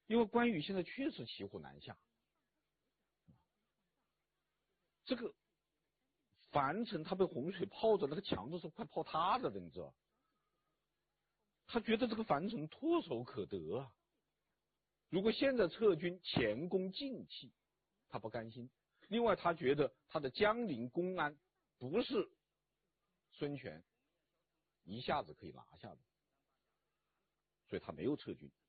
因为关羽现在确实骑虎难下。这个樊城他被洪水泡着，那个墙都是快泡塌的了，你知道？他觉得这个樊城唾手可得啊。如果现在撤军，前功尽弃，他不甘心。另外，他觉得他的江陵公安不是孙权一下子可以拿下的，所以他没有撤军。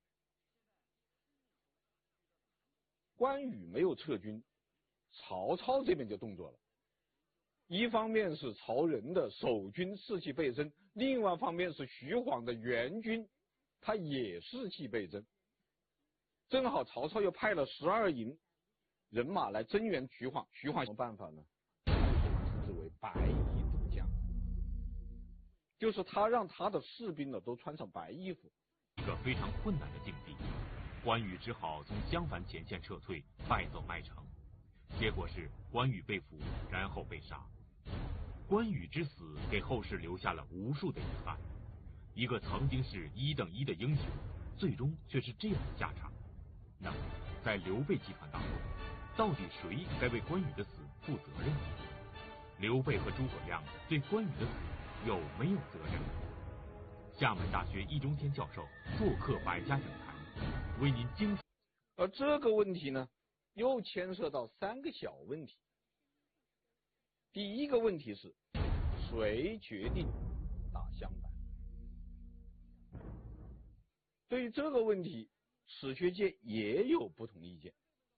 关羽没有撤军，曹操这边就动作了。一方面是曹仁的守军士气倍增，另外一方面是徐晃的援军，他也士气倍增。正好曹操又派了12营人马来增援徐晃，徐晃什么办法呢？称之为白衣渡江，就是他让他的士兵呢都穿上白衣服。 一个非常困难的境地，关羽只好从襄樊前线撤退，败走麦城。结果是关羽被俘，然后被杀。关羽之死给后世留下了无数的遗憾。一个曾经是1等1的英雄，最终却是这样的下场。那么，在刘备集团当中，到底谁该为关羽的死负责任？刘备和诸葛亮对关羽的死有没有责任？厦门大学易中天教授做客百家讲坛，为您精。 而这个问题呢，又牵涉到3个小问题。第一个问题是，谁决定打襄樊？对于这个问题，史学界也有不同意见。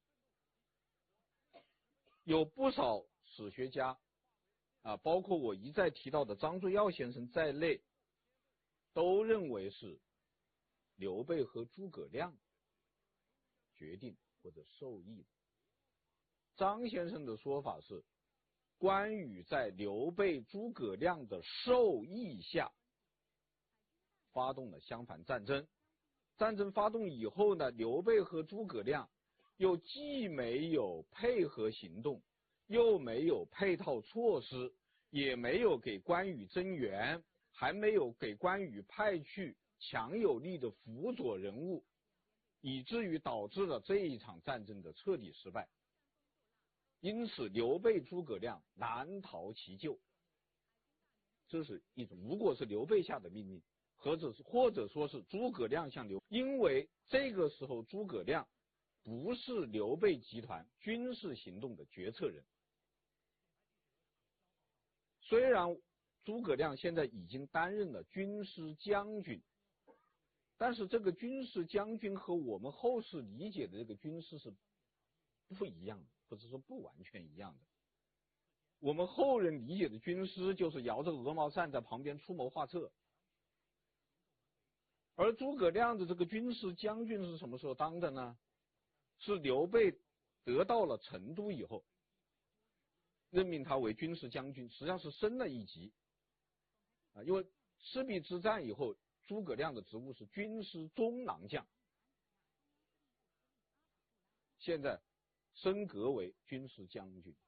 有不少史学家包括我一再提到的张最耀先生在内，都认为是刘备和诸葛亮决定或者授意的。张先生的说法是，关羽在刘备、诸葛亮的授意下发动了襄樊战争。战争发动以后呢，刘备和诸葛亮又既没有配合行动，又没有配套措施，也没有给关羽增援，还没有给关羽派去强有力的辅佐人物，以至于导致了这一场战争的彻底失败。因此刘备诸葛亮难逃其咎。这是一种，如果是刘备下的命令，或者说是诸葛亮向因为这个时候诸葛亮不是刘备集团军事行动的决策人。虽然诸葛亮现在已经担任了军师将军，但是这个军师将军和我们后世理解的这个军师是不一样的，或者说不完全一样的。我们后人理解的军师就是摇着鹅毛扇在旁边出谋划策，而诸葛亮的这个军师将军是什么时候当的呢？是刘备得到了成都以后，任命他为军师将军，实际上是升了一级因为赤壁之战以后，诸葛亮的职务是军师中郎将，现在升格为军师将军，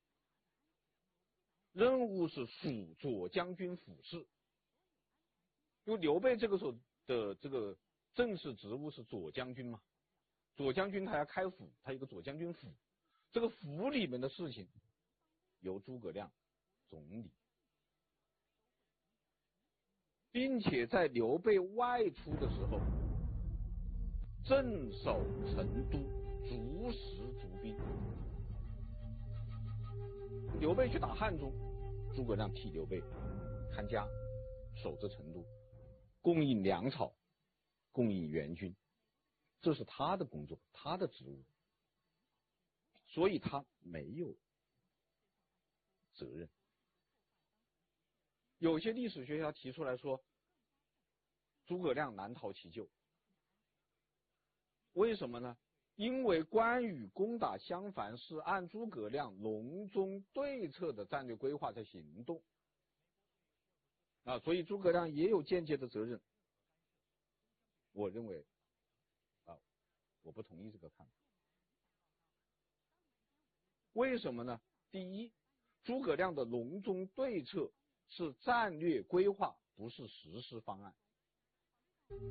任务是辅左将军辅事。因为刘备这个时候的这个正式职务是左将军嘛，左将军他要开府，他有个左将军府，这个府里面的事情由诸葛亮总理，并且在刘备外出的时候镇守成都，逐时逐兵。刘备去打汉中，诸葛亮替刘备看家，守着成都，供应粮草，供应援军，这是他的工作，他的职务，所以他没有责任。有些历史学家提出来说，诸葛亮难逃其咎。为什么呢？因为关羽攻打襄樊是按诸葛亮隆中对策的战略规划在行动所以诸葛亮也有间接的责任。我认为我不同意这个看法。为什么呢？第一，诸葛亮的隆中对策是战略规划，不是实施方案。